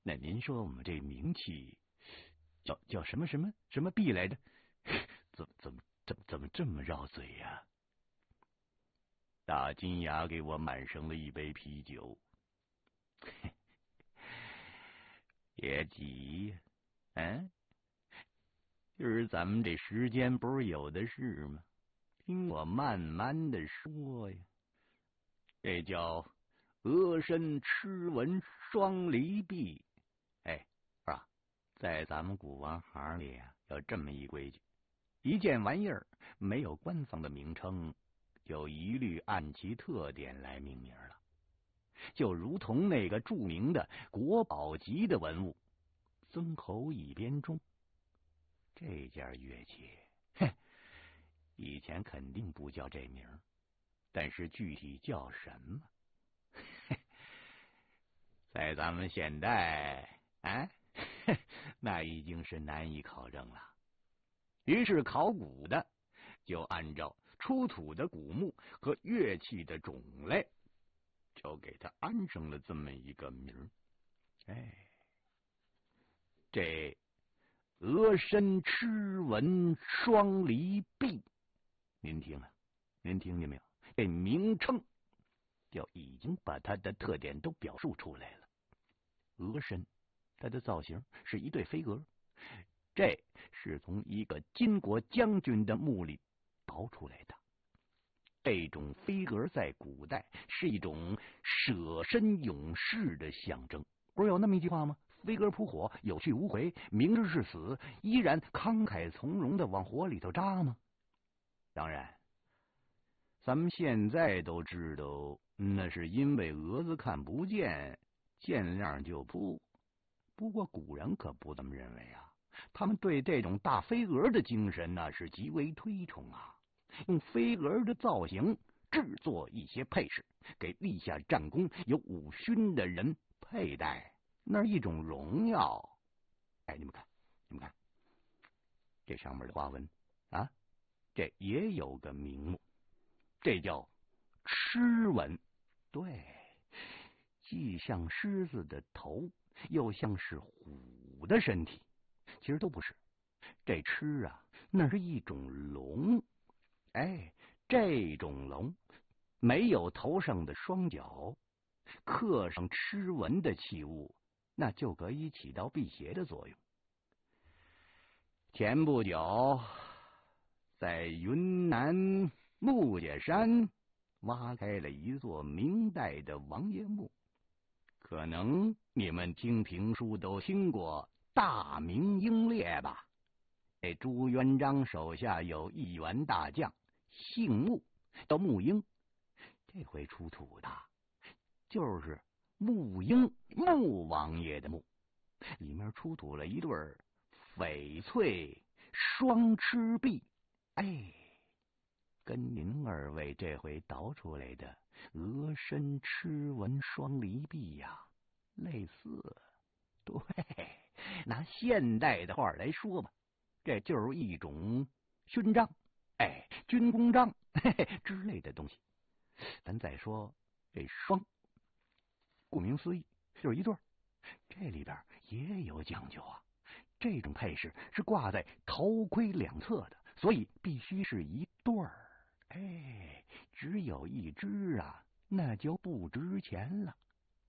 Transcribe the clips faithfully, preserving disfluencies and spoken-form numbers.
那您说我们这名气叫叫什么什么什么币来着？怎么怎么怎么怎么这么绕嘴呀、啊？大金牙给我满上了一杯啤酒，别急呀，嗯、啊，今儿咱们这时间不是有的是吗？听我慢慢的说呀。这叫鹅身螭纹双离臂。哎，是吧？在咱们古玩行里啊，有这么一规矩：一件玩意儿没有官方的名称，就一律按其特点来命名了。就如同那个著名的国宝级的文物曾侯乙编钟，这件乐器，哼，以前肯定不叫这名，但是具体叫什么？在咱们现代，啊，那已经是难以考证了。于是考古的就按照出土的古木和乐器的种类，就给它安上了这么一个名。哎，这鹅身螭纹双离臂，您听啊，您听见没有？这名称就已经把它的特点都表述出来了。鹅身，它的造型是一对飞蛾，这是从一个金国将军的墓里刨出来的。这种飞蛾在古代是一种舍身勇士的象征，不是有那么一句话吗？飞蛾扑火，有去无回，明知是死，依然慷慨从容的往火里头扎吗？当然，咱们现在都知道，那是因为蛾子看不见，见亮就扑。不过古人可不这么认为啊，他们对这种大飞蛾的精神那是极为推崇啊，用飞蛾的造型制作一些配饰，给立下战功有武勋的人佩戴，那是一种荣耀。哎，你们看，你们看，这上面的花纹啊，这也有个名目，这叫螭纹。对，既像狮子的头，又像是虎的身体，其实都不是。这螭啊，那是一种龙。哎，这种龙没有头上的双角，刻上螭纹的器物，那就可以起到辟邪的作用。前不久，在云南木家山挖开了一座明代的王爷墓，可能你们听评书都听过大明英烈吧？这朱元璋手下有一员大将，姓穆，叫穆英。这回出土的就是穆英穆王爷的墓，里面出土了一对翡翠双螭臂。哎，跟您二位这回倒出来的鹅身螭纹双离臂呀，类似。对，拿现代的话来说吧，这就是一种勋章，哎，军功章嘿嘿之类的东西。咱再说这双，顾名思义就是一对，这里边也有讲究啊。这种配饰是挂在头盔两侧的，所以必须是一对儿。哎，只有一只啊，那就不值钱了。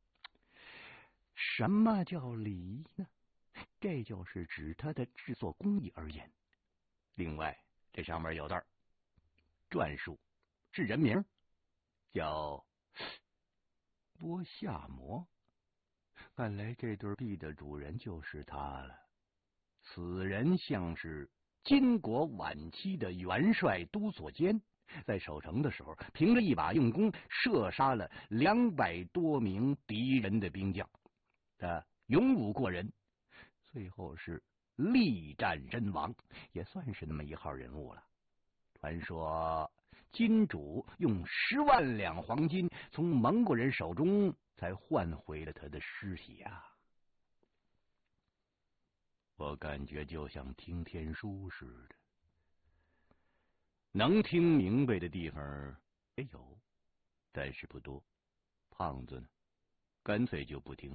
什么叫礼呢？这就是指它的制作工艺而言。另外，这上面有字儿，篆书是人名，叫波夏摩。看来这对璧的主人就是他了。此人像是金国晚期的元帅都所坚，在守城的时候，凭着一把硬弓，射杀了两百多名敌人的兵将，他勇武过人，最后是力战身亡，也算是那么一号人物了。传说金主用十万两黄金从蒙古人手中才换回了他的尸体啊！我感觉就像听天书似的，能听明白的地方也有，但是不多。胖子呢，干脆就不听。